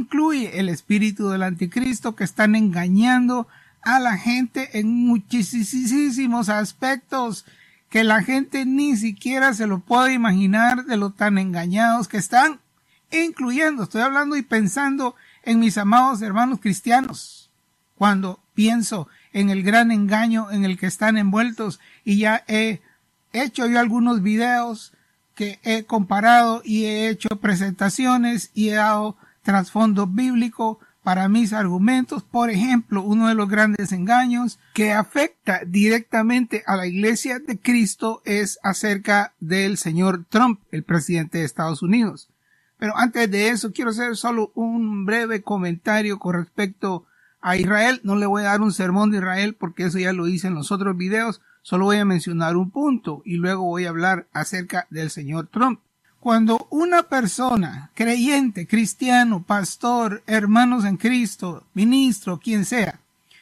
incluye el espíritu del anticristo, que están engañando a la gente en muchísimos aspectos que la gente ni siquiera se lo puede imaginar de lo tan engañados que están, incluyendo, estoy hablando y pensando en mis amados hermanos cristianos, cuando pienso en el gran engaño en el que están envueltos, y ya he hecho yo algunos videos que he comparado y he hecho presentaciones y he dado trasfondo bíblico para mis argumentos. Por ejemplo, uno de los grandes engaños que afecta directamente a la Iglesia de Cristo es acerca del señor Trump, el presidente de Estados Unidos. Pero antes de eso, quiero hacer solo un breve comentario con respecto a Israel. No le voy a dar un sermón de Israel porque eso ya lo hice en los otros videos. Solo voy a mencionar un punto y luego voy a hablar acerca del señor Trump. Cuando una persona creyente, cristiano, pastor, hermanos en Cristo, ministro, quien sea,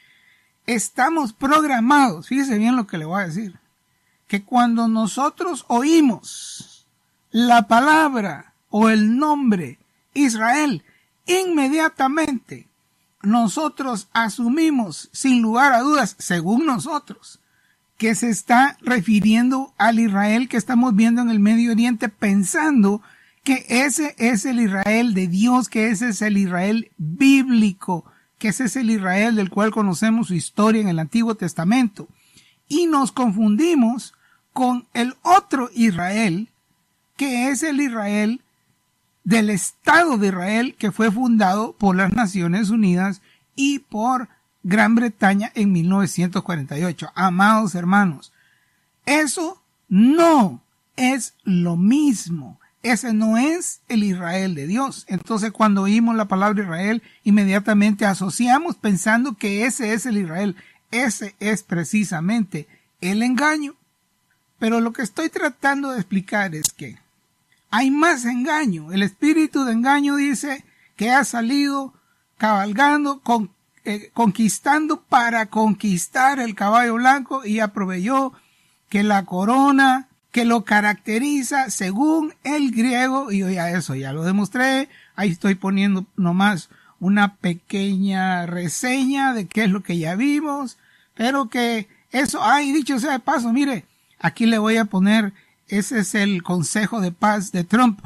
estamos programados, fíjese bien lo que le voy a decir, que cuando nosotros oímos la palabra o el nombre Israel, inmediatamente nosotros asumimos sin lugar a dudas, según nosotros, que se está refiriendo al Israel que estamos viendo en el Medio Oriente, pensando que ese es el Israel de Dios, que ese es el Israel bíblico, que ese es el Israel del cual conocemos su historia en el Antiguo Testamento. Y nos confundimos con el otro Israel, que es el Israel del Estado de Israel, que fue fundado por las Naciones Unidas y por Gran Bretaña en 1948. Amados hermanos, eso no es lo mismo. Ese no es el Israel de Dios. Entonces, cuando oímos la palabra Israel, inmediatamente asociamos pensando que ese es el Israel. Ese es precisamente el engaño. Pero lo que estoy tratando de explicar es que hay más engaño. El espíritu de engaño dice que ha salido cabalgando conquistando para conquistar el caballo blanco, y ya proveyó que la corona que lo caracteriza según el griego, y yo ya eso ya lo demostré, ahí estoy poniendo nomás una pequeña reseña de qué es lo que ya vimos, pero que eso, dicho sea de paso, mire, aquí le voy a poner, ese es el consejo de paz de Trump.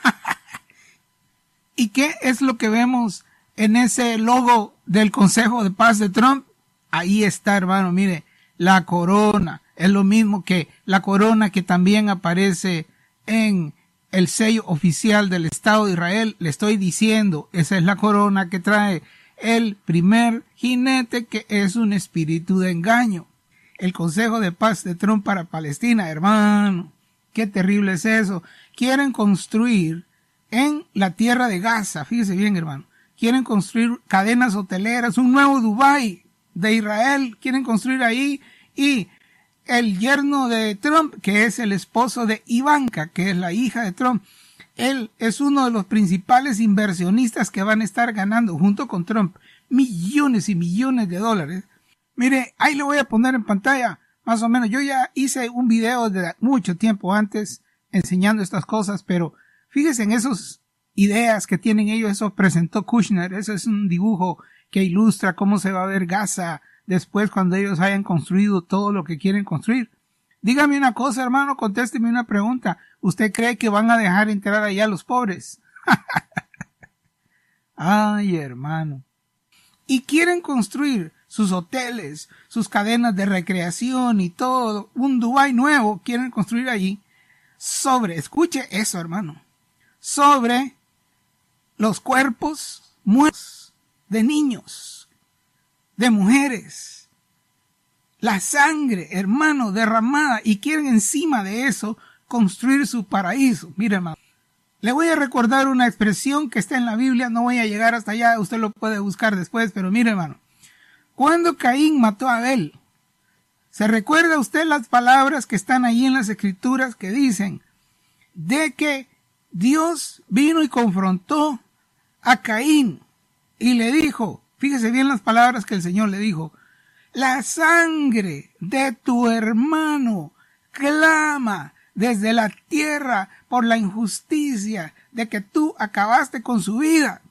¿Y qué es lo que vemos en ese logo del Consejo de Paz de Trump? Ahí está, hermano, mire, la corona. Es lo mismo que la corona que también aparece en el sello oficial del Estado de Israel. Le estoy diciendo, esa es la corona que trae el primer jinete, que es un espíritu de engaño. El Consejo de Paz de Trump para Palestina, hermano, qué terrible es eso. Quieren construir en la tierra de Gaza, fíjese bien, hermano, quieren construir cadenas hoteleras, un nuevo Dubái de Israel, quieren construir ahí, y el yerno de Trump, que es el esposo de Ivanka, que es la hija de Trump, él es uno de los principales inversionistas que van a estar ganando junto con Trump millones y millones de dólares. Mire, ahí lo voy a poner en pantalla, más o menos. Yo ya hice un video de mucho tiempo antes enseñando estas cosas, pero fíjese en esas ideas que tienen ellos. Eso presentó Kushner. Eso es un dibujo que ilustra cómo se va a ver Gaza después cuando ellos hayan construido todo lo que quieren construir. Dígame una cosa, hermano, contésteme una pregunta. ¿Usted cree que van a dejar entrar allá a los pobres? Ay, hermano. Y quieren construir sus hoteles, sus cadenas de recreación y todo, un Dubái nuevo, quieren construir allí escuche eso, hermano, sobre los cuerpos muertos de niños, de mujeres, la sangre, hermano, derramada, y quieren encima de eso construir su paraíso. Mire, hermano, le voy a recordar una expresión que está en la Biblia, no voy a llegar hasta allá, usted lo puede buscar después, pero mire, hermano, cuando Caín mató a Abel, ¿se recuerda usted las palabras que están ahí en las Escrituras que dicen de que Dios vino y confrontó a Caín y le dijo, fíjese bien las palabras que el Señor le dijo, la sangre de tu hermano clama desde la tierra por la injusticia de que tú acabaste con su vida?